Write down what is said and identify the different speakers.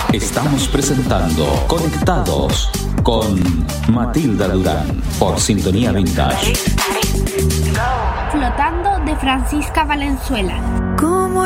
Speaker 1: Estamos presentando Conectados con Matilda Durán por Sintonía Vintage.
Speaker 2: Flotando de Francisca Valenzuela.
Speaker 3: Como